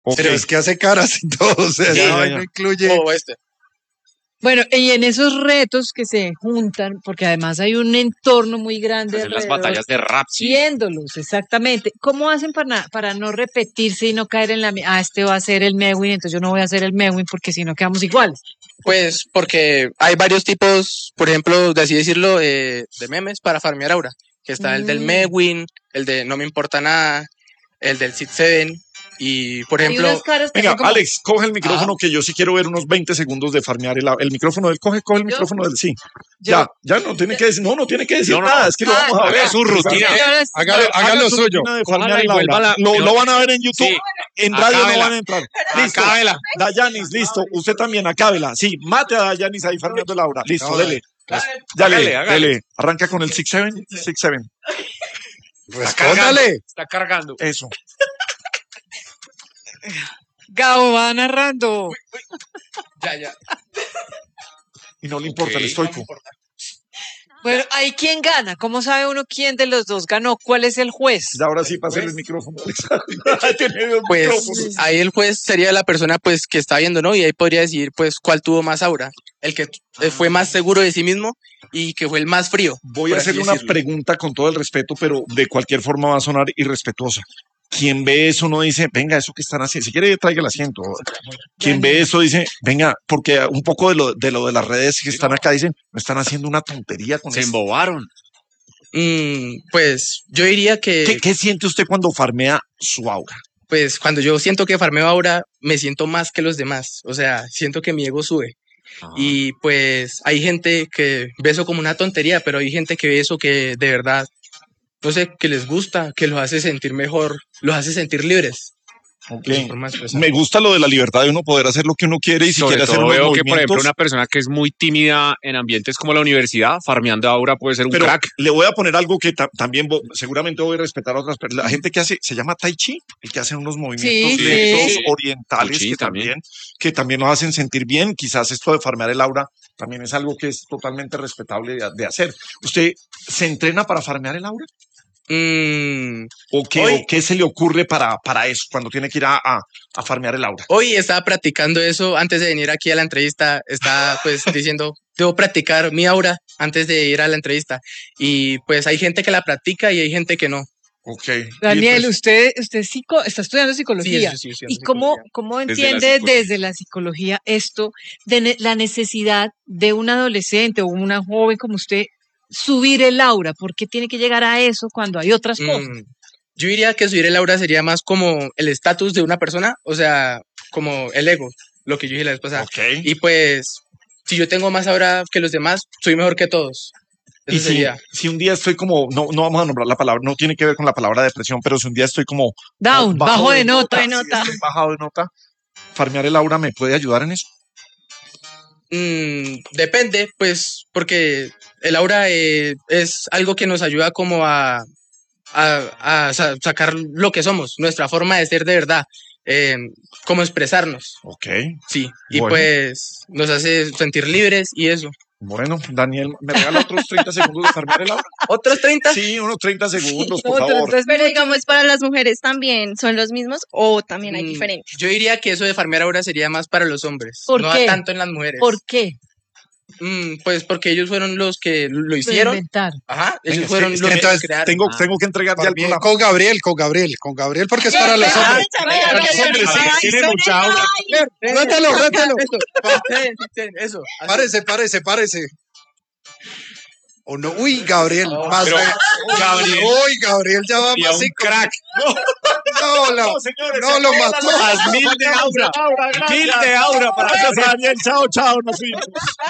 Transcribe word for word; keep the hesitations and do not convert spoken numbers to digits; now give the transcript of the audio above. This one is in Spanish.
Okay. Pero es que hace caras y todo, o sea, ya, no, ya, ya. no incluye. Oh, este. Bueno, y en esos retos que se juntan, porque además hay un entorno muy grande Hacen las alrededor, batallas de rap, sí. viéndolos, exactamente. ¿Cómo hacen para, para no repetirse y no caer en la... mi- Ah, este va a ser el Mewin, entonces yo no voy a hacer el Mewin porque si no quedamos iguales? Pues porque hay varios tipos, por ejemplo, de así decirlo, eh, de memes para farmear aura. Que está el del Mm. Mewin, el de No Me Importa Nada, el del Sid Seven. Y, por Hay ejemplo, unas caras que Venga, son como... Alex, coge el micrófono Ah. que yo sí quiero ver unos veinte segundos de farmear el, el micrófono del coge, coge el ¿Yo? micrófono del sí. Yo- Ya, ya no tiene que decir, no, no tiene que decir No, no, nada, no. es que lo Ah, vamos a ver. haga su rutina. Señoras, Hágalo, Haga haga lo su suyo. rutina de Cójala farmear y el aura. vuélvala. Lo, Pero- lo van a ver en YouTube, Sí. en radio no Acábela. van a entrar. Listo. Acábela. Dayanis, listo. Usted también, acábela. Sí, mate a Dayanis ahí farmeando el aura. Listo, No, dele. Hágale, Dale, hágale. dele. Arranca con el six seven, six seven. Respóndale. Está cargando. Eso. Gabo va narrando. ya, ya. Y no le importa el Ok. estoico. Bueno, ¿ahí quién gana? ¿Cómo sabe uno quién de los dos ganó? ¿Cuál es el juez? Y ahora sí, pásale el micrófono. Tiene dos Pues micrófonos. ahí el juez sería la persona pues que está viendo, ¿no? Y ahí podría decidir pues cuál tuvo más aura. El que eh, fue más seguro de sí mismo y que fue el más frío. Voy a por así hacerle una decirlo. pregunta con todo el respeto, pero de cualquier forma va a sonar irrespetuosa. Quien ve eso no dice, venga, eso que están haciendo, si quiere traiga el asiento. Quien ve eso dice, venga, porque un poco de lo de, lo de las redes que están acá dicen, me están haciendo una tontería con Se esto. embobaron. Mm, pues yo diría que ¿Qué, ¿Qué siente usted cuando farmea su aura? pues cuando yo siento que farmeo aura, me siento más que los demás. O sea, siento que mi ego sube. Y pues hay gente que ve eso como una tontería, pero hay gente que ve eso que de verdad, no sé, que les gusta, que los hace sentir mejor, los hace sentir libres. Ok. de su forma de expresar. Me gusta lo de la libertad de uno poder hacer lo que uno quiere y si Sobre quiere hacer todo unos veo que, por ejemplo, movimientos. una persona que es muy tímida en ambientes como la universidad, farmeando aura puede ser un Pero crack. le voy a poner algo que ta- también vo- seguramente voy a respetar a otras personas. La gente que hace, se llama Tai Chi, el que hace unos movimientos Sí, lentos, sí. orientales, Tai Chi que también. también, que también nos hacen sentir bien. Quizás esto de farmear el aura también es algo que es totalmente respetable de, de hacer. ¿Usted se entrena para farmear el aura? Mm, ¿O qué, Hoy- o qué se le ocurre para, para eso, cuando tiene que ir a, a, a farmear el aura? hoy estaba practicando eso antes de venir aquí a la entrevista. Estaba pues diciendo, debo practicar mi aura antes de ir a la entrevista. Y pues hay gente que la practica y hay gente que no. Ok. Daniel, Y, pues, usted, usted es psico- está estudiando psicología. Sí, sí, sí, sí, ¿Y sí, cómo, psicología. cómo Desde la entiende psicología. desde la psicología esto de ne- la necesidad de un adolescente o una joven como usted subir el aura? ¿Por qué tiene que llegar a eso cuando hay otras cosas? Mm, yo diría que subir el aura sería más como el estatus de una persona, o sea, como el ego, lo que yo dije la vez pasada. ok. Y pues, si yo tengo más aura que los demás, soy mejor que todos. Eso Y si, sería. si un día estoy como, no, no vamos a nombrar la palabra, no tiene que ver con la palabra depresión, pero si un día estoy como Down, bajo de nota. si estoy bajado de nota, farmear el aura me puede ayudar en eso. Mm, depende, pues, porque el aura eh, es algo que nos ayuda como a, a, a sa- sacar lo que somos, nuestra forma de ser de verdad, eh, como expresarnos, Ok. sí. Y Bueno. pues nos hace sentir libres y eso. Bueno, Daniel, ¿me regala otros treinta segundos de farmear el aura? ¿Otros treinta? Sí, unos treinta segundos, por Otros favor. tres Pero digamos, para las mujeres también son los mismos o también hay Mm, diferentes. Yo diría que eso de farmear aura sería más para los hombres, ¿Por no qué? tanto en las mujeres. ¿Por qué? Mm, pues porque ellos fueron los que lo Lo hicieron. inventaron. Ajá, ellos Venga, fueron es que- los es que que entonces crearon. Tengo, Ah. tengo que entregar ya el Bien, programa. con Gabriel, con Gabriel, con Gabriel, porque es para los hombres. Para los hombres, sí. Tiene mucha aura. Rétalo, rétalo. Sí, sí, sí, eso. así. Párese, párese, párese. O no, uy, Gabriel, más pero, ve- Gabriel. Uy, Gabriel ya va Y a más un psico- crack. No, no, no lo mató. Las mil de aura. Mil de aura para Gracias, Daniel. Chao, chao. Nos vemos.